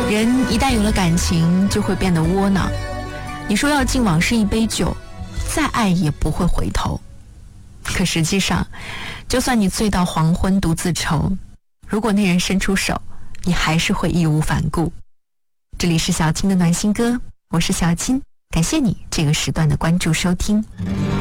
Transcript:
人一旦有了感情，就会变得窝囊。你说要敬往事一杯酒，再爱也不会回头。可实际上，就算你醉到黄昏独自愁，如果那人伸出手，你还是会义无反顾。这里是小青的暖心歌，我是小青，感谢你这个时段的关注收听。